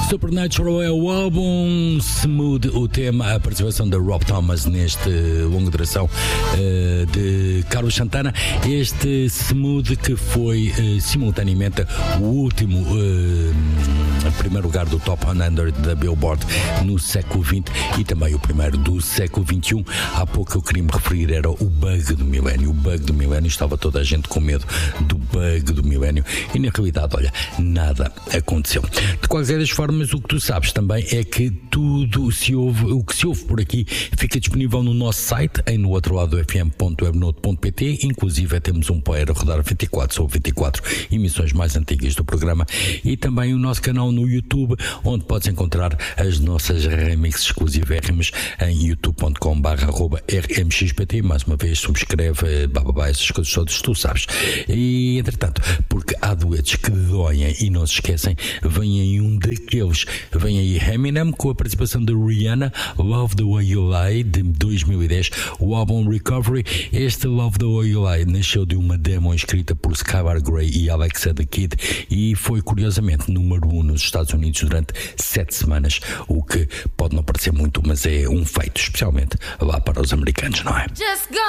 Supernatural é o álbum, Smooth o tema, a participação da Rob Thomas neste longa duração de Carlos Santana. Este Smooth que foi simultaneamente o último primeiro lugar do Top 100 da Billboard no século XX e também o primeiro do século XXI. Há pouco eu queria me referir, era o bug do milénio. O bug do milénio, estava toda a gente com medo do bug do milénio e na realidade, olha, nada aconteceu. De qualquer das formas, o que tu sabes também é que tudo o que se ouve por aqui fica disponível no nosso site, em no outro lado do fm.webnote.pt. Inclusive temos um player a rodar 24 sobre 24 emissões mais antigas do programa e também o nosso canal no YouTube, onde podes encontrar as nossas remixes exclusivérrimas em youtube.com/rmxpt. Mais uma vez, subscreve, essas coisas todas, tu sabes. E entretanto, porque há duetos que doem e não se esquecem, vem aí um daqueles, vem aí Eminem com a participação de Rihanna, Love the Way You Lie, de 2010, o álbum Recovery. Este Love the Way You Lie nasceu de uma demo escrita por Skylar Grey e Alexa the Kid e foi curiosamente número 1 nos Estados Unidos durante 7 semanas, o que pode não parecer muito, mas é um feito, especialmente lá para os americanos, não é?